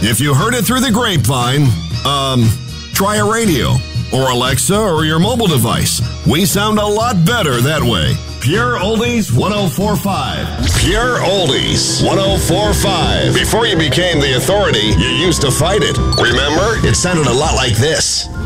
If you heard it through the grapevine, try a radio, or Alexa, or your mobile device. We sound a lot better that way. Pure Oldies 104.5. Pure Oldies 104.5. Before you became the authority, you used to fight it. Remember? It sounded a lot like this.